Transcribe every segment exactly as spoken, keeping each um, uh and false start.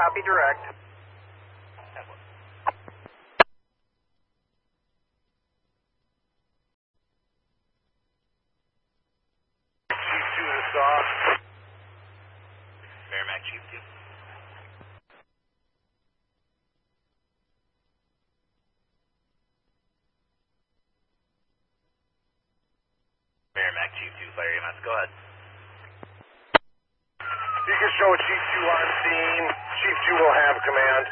copy direct. Chief two to Sauk. Merrimack Chief two. Merrimack Chief two, fire E M S, go ahead. You can show Chief two on scene. Chief two will have command.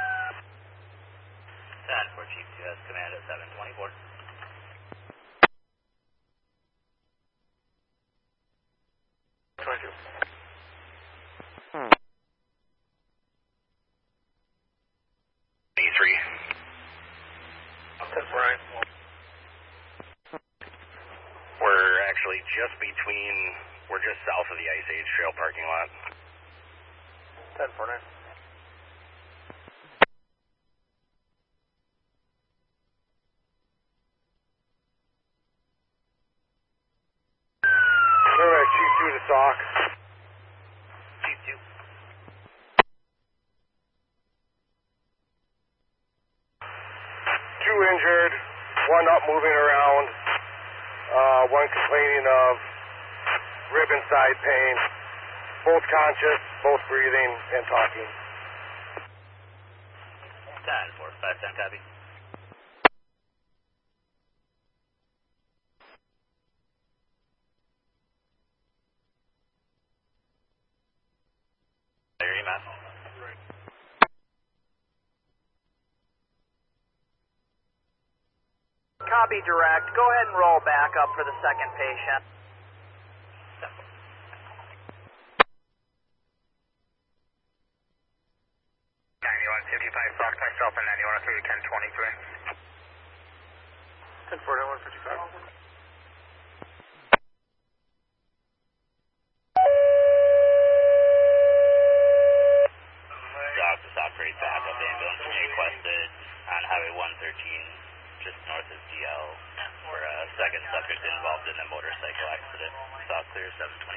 ten for Chief two has command at seven twenty-four. twenty-two. three. ten four nine. We're actually just between, we're just south of the Ice Age Trail parking lot. ten four nine. Merrimack Chief two to Sauk. Chief two. Two injured, one up moving around, uh, one complaining of rib and side pain, both conscious, both breathing and talking. ten four, five ten, copy. Fire E M S. Copy direct. Go ahead and roll back up for the second patient. ninety-one fifty-five, Fox myself and ninety-one oh three, ten twenty-three. ten four nine one fifty-five. Doc to South Great backup ambulance being requested on Highway one thirteen, just north of D L, for a second subject involved in a motorcycle accident. South clear seven twenty.